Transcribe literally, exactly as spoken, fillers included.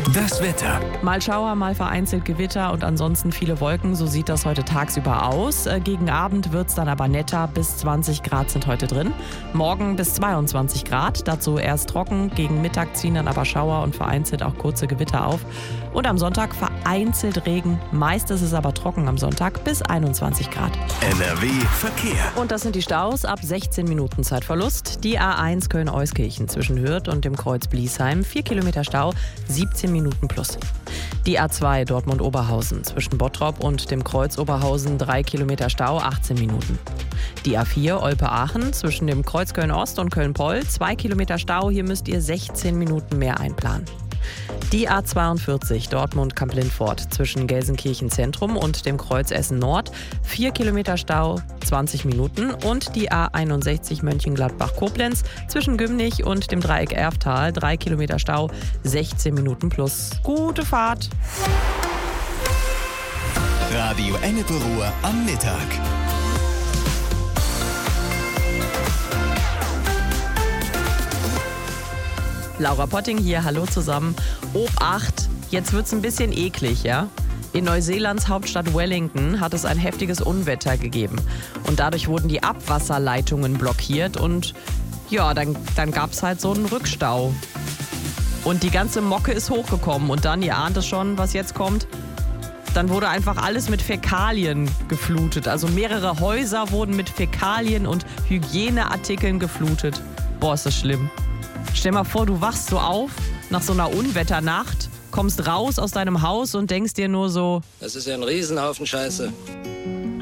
Das Wetter. Mal Schauer, mal vereinzelt Gewitter und ansonsten viele Wolken. So sieht das heute tagsüber aus. Äh, Gegen Abend wird es dann aber netter. Bis zwanzig Grad sind heute drin. Morgen bis zweiundzwanzig Grad. Dazu erst trocken. Gegen Mittag ziehen dann aber Schauer und vereinzelt auch kurze Gewitter auf. Und am Sonntag vereinzelt Regen. Meist ist es aber trocken am Sonntag bis einundzwanzig Grad. N R W Verkehr. Und das sind die Staus ab sechzehn Minuten Zeitverlust. Die A eins Köln-Euskirchen zwischen Hürth und dem Kreuz Bliesheim. vier Kilometer Stau, siebzehn Minuten plus. Die A zwei Dortmund-Oberhausen zwischen Bottrop und dem Kreuz Oberhausen. drei Kilometer Stau, achtzehn Minuten. Die A vier Olpe-Aachen zwischen dem Kreuz Köln-Ost und Köln-Poll. zwei Kilometer Stau, hier müsst ihr sechzehn Minuten mehr einplanen. Die A zweiundvierzig Dortmund-Kamp-Lindfort zwischen Gelsenkirchen Zentrum und dem Kreuz Essen Nord. vier Kilometer Stau, zwanzig Minuten. Und die A einundsechzig Mönchengladbach-Koblenz zwischen Gümnich und dem Dreieck Erftal. drei Kilometer Stau, sechzehn Minuten plus. Gute Fahrt! Radio Ennepe Ruhr am Mittag. Laura Potting hier, hallo zusammen. Obacht, jetzt wird's ein bisschen eklig, ja? In Neuseelands Hauptstadt Wellington hat es ein heftiges Unwetter gegeben. Und dadurch wurden die Abwasserleitungen blockiert und ja, dann, dann gab's halt so einen Rückstau. Und die ganze Mocke ist hochgekommen und dann, ihr ahnt es schon, was jetzt kommt, dann wurde einfach alles mit Fäkalien geflutet. Also mehrere Häuser wurden mit Fäkalien und Hygieneartikeln geflutet. Boah, ist das schlimm. Stell mal vor, du wachst so auf nach so einer Unwetternacht, kommst raus aus deinem Haus und denkst dir nur so: Das ist ja ein Riesenhaufen Scheiße.